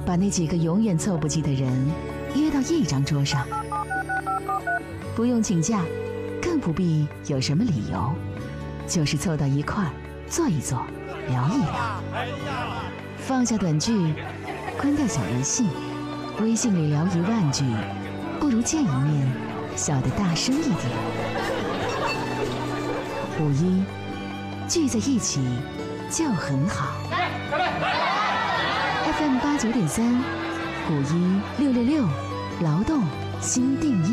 把那几个永远凑不齐的人约到一张桌上，不用请假，更不必有什么理由，就是凑到一块儿坐一坐，聊一聊。放下短剧，关掉小游戏，微信里聊10000句，不如见一面笑得大声一点。5·1聚在一起就很好。FM 89.3，5·1 666，劳动新定义。